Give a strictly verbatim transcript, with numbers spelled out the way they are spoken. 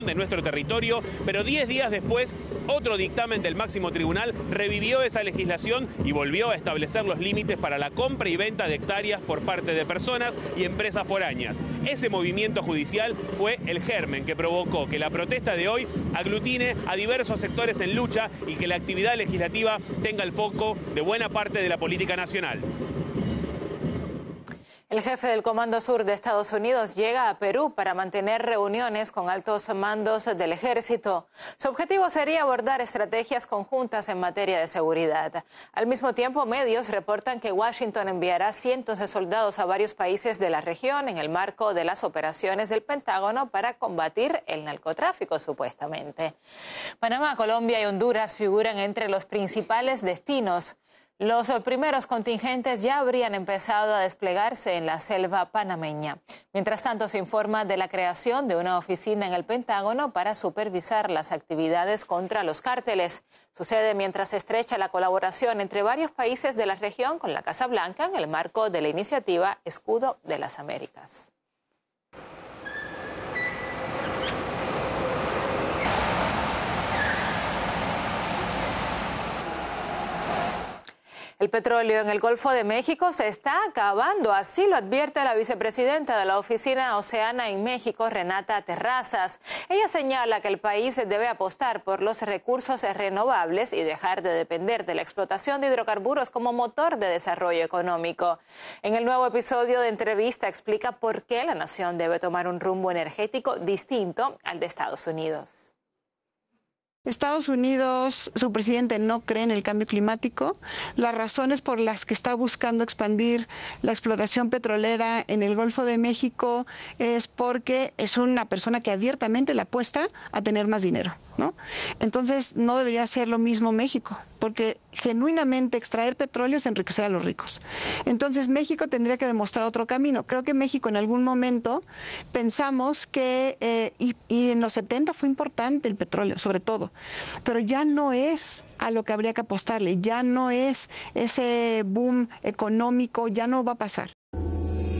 de nuestro territorio, pero diez días después, otro dictamen del máximo tribunal revivió esa legislación y volvió a establecer los límites para la compra y venta de hectáreas por parte de personas y empresas foráneas. Ese movimiento judicial fue el germen que provocó que la protesta de hoy aglutine a diversos sectores en lucha y que la actividad legislativa tenga el foco de buena parte de la política nacional. El jefe del Comando Sur de Estados Unidos llega a Perú para mantener reuniones con altos mandos del ejército. Su objetivo sería abordar estrategias conjuntas en materia de seguridad. Al mismo tiempo, medios reportan que Washington enviará cientos de soldados a varios países de la región en el marco de las operaciones del Pentágono para combatir el narcotráfico, supuestamente. Panamá, Colombia y Honduras figuran entre los principales destinos. Los primeros contingentes ya habrían empezado a desplegarse en la selva panameña. Mientras tanto, se informa de la creación de una oficina en el Pentágono para supervisar las actividades contra los cárteles. Sucede mientras se estrecha la colaboración entre varios países de la región con la Casa Blanca en el marco de la iniciativa Escudo de las Américas. El petróleo en el Golfo de México se está acabando, así lo advierte la vicepresidenta de la Oficina Oceana en México, Renata Terrazas. Ella señala que el país debe apostar por los recursos renovables y dejar de depender de la explotación de hidrocarburos como motor de desarrollo económico. En el nuevo episodio de entrevista explica por qué la nación debe tomar un rumbo energético distinto al de Estados Unidos. Estados Unidos, su presidente no cree en el cambio climático. Las razones por las que está buscando expandir la explotación petrolera en el Golfo de México es porque es una persona que abiertamente le apuesta a tener más dinero, ¿no? Entonces no debería ser lo mismo México, porque genuinamente extraer petróleo es enriquecer a los ricos. Entonces México tendría que demostrar otro camino. Creo que México en algún momento pensamos que, eh, y, y en los setenta fue importante el petróleo, sobre todo, pero ya no es a lo que habría que apostarle, ya no es ese boom económico, ya no va a pasar.